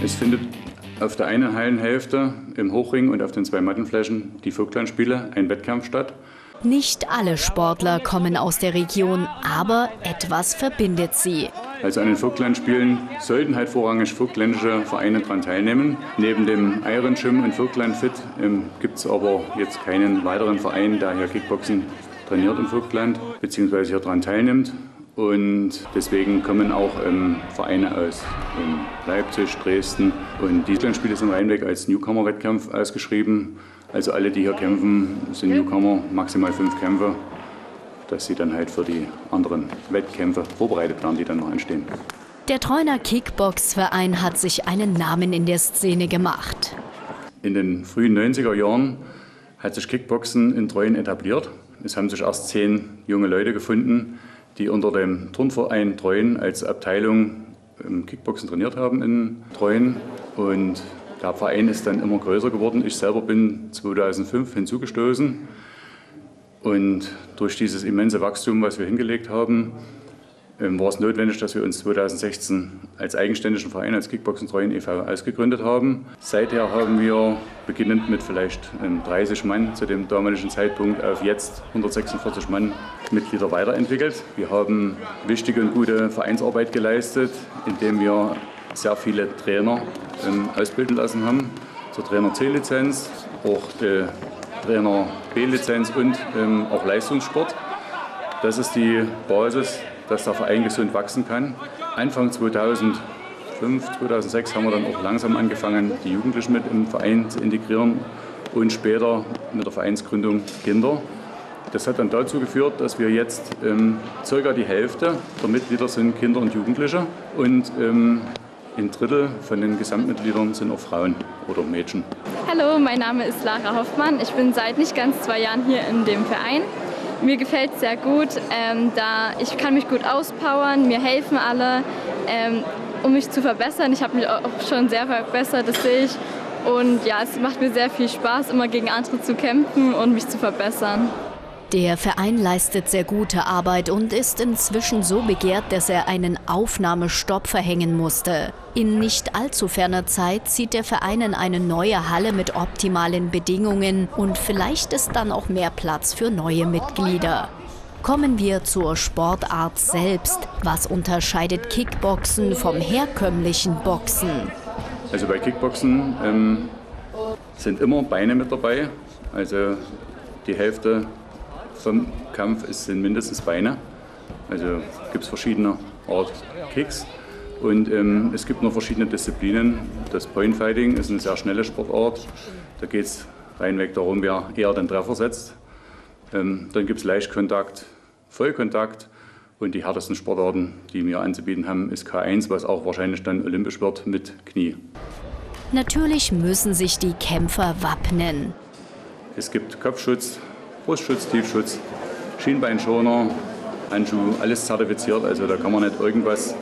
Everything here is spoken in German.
Es findet auf der einen Hallenhälfte im Hochring und auf den 2 Mattenflächen, die Vogtlandspiele, ein Wettkampf statt. Nicht alle Sportler kommen aus der Region, aber etwas verbindet sie. Also an den Vogtlandspielen sollten halt vorrangig vogtländische Vereine daran teilnehmen. Neben dem Iron Gym und Vogtland Fit gibt es aber jetzt keinen weiteren Verein, der hier Kickboxen trainiert im Vogtland bzw. hier daran teilnimmt. Und deswegen kommen auch Vereine aus Leipzig, Dresden. Und die Vogtlandspiele sind reinweg als Newcomer-Wettkampf ausgeschrieben. Also alle, die hier kämpfen, sind Newcomer, maximal 5 Kämpfe, dass sie dann halt für die anderen Wettkämpfe vorbereitet werden, die dann noch anstehen. Der Treuner Kickbox-Verein hat sich einen Namen in der Szene gemacht. In den frühen 90er Jahren hat sich Kickboxen in Treuen etabliert. Es haben sich erst 10 junge Leute gefunden, die unter dem Turnverein Treuen als Abteilung Kickboxen trainiert haben in Treuen. Und der Verein ist dann immer größer geworden. Ich selber bin 2005 hinzugestoßen. Und durch dieses immense Wachstum, was wir hingelegt haben, war es notwendig, dass wir uns 2016 als eigenständigen Verein, als Kickboxen Treuen e.V. ausgegründet haben. Seither haben wir, beginnend mit vielleicht 30 Mann zu dem damaligen Zeitpunkt, auf jetzt 146 Mann Mitglieder weiterentwickelt. Wir haben wichtige und gute Vereinsarbeit geleistet, indem wir sehr viele Trainer ausbilden lassen haben, zur Trainer C-Lizenz, auch Trainer B-Lizenz und auch Leistungssport. Das ist die Basis, dass der Verein gesund wachsen kann. Anfang 2005, 2006 haben wir dann auch langsam angefangen, die Jugendlichen mit im Verein zu integrieren und später mit der Vereinsgründung Kinder. Das hat dann dazu geführt, dass wir jetzt ca. die Hälfte der Mitglieder sind Kinder und Jugendliche und ein Drittel von den Gesamtmitgliedern sind auch Frauen oder Mädchen. Hallo, mein Name ist Lara Hoffmann. Ich bin seit nicht ganz 2 Jahren hier in dem Verein. Mir gefällt es sehr gut, da ich kann mich gut auspowern, mir helfen alle, um mich zu verbessern. Ich habe mich auch schon sehr verbessert, das sehe ich. Und ja, es macht mir sehr viel Spaß, immer gegen andere zu kämpfen und mich zu verbessern. Der Verein leistet sehr gute Arbeit und ist inzwischen so begehrt, dass er einen Aufnahmestopp verhängen musste. In nicht allzu ferner Zeit zieht der Verein in eine neue Halle mit optimalen Bedingungen und vielleicht ist dann auch mehr Platz für neue Mitglieder. Kommen wir zur Sportart selbst. Was unterscheidet Kickboxen vom herkömmlichen Boxen? Also bei Kickboxen sind immer Beine mit dabei. Also die Hälfte vom Kampf sind mindestens Beine. Also gibt es verschiedene Art Kicks und es gibt noch verschiedene Disziplinen. Das Pointfighting ist eine sehr schnelle Sportart. Da geht es reinweg darum, wer eher den Treffer setzt. Dann gibt es Leichtkontakt, Vollkontakt und die härtesten Sportarten, die wir anzubieten haben, ist K1, was auch wahrscheinlich dann olympisch wird mit Knie. Natürlich müssen sich die Kämpfer wappnen. Es gibt Kopfschutz, Brustschutz, Tiefschutz, Schienbeinschoner, Handschuhe, alles zertifiziert, also da kann man nicht irgendwas